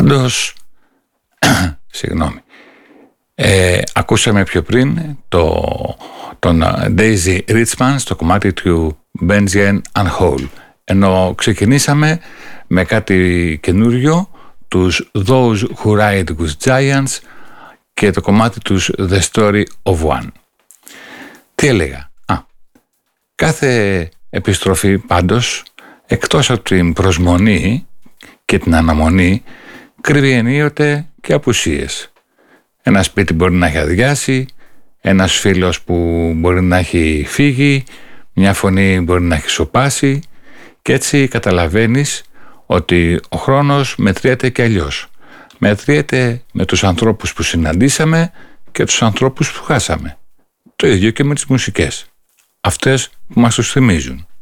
Πάντως, συγγνώμη, ακούσαμε πιο πριν τον Daisy Richman στο κομμάτι του Benjamin Unwhole, ενώ ξεκινήσαμε με κάτι καινούριο, τους Those Who Ride with Giants και το κομμάτι τους The Story of One. Τι έλεγα? Κάθε επιστροφή πάντως, εκτός από την προσμονή και την αναμονή, κρύβει ενίοτε και απουσίες. Ένα σπίτι μπορεί να έχει αδειάσει, ένας φίλος που μπορεί να έχει φύγει, μια φωνή μπορεί να έχει σωπάσει, και έτσι καταλαβαίνεις ότι ο χρόνος μετριέται και αλλιώς. Μετριέται με τους ανθρώπους που συναντήσαμε και τους ανθρώπους που χάσαμε. Το ίδιο και με τις μουσικές, αυτές που μας τους θυμίζουν.